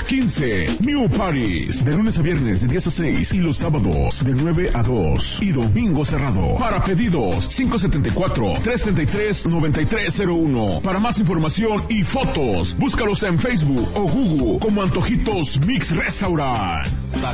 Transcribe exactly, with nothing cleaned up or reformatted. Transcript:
quince. New Paris, de lunes a viernes de diez a seis y los sábados de nueve a dos y domingo cerrado. Para pedidos, cinco siete cuatro, tres tres tres, nueve tres cero uno. Para más información y fotos, búscalos en Facebook o Google como Antojitos Mix Restaurant.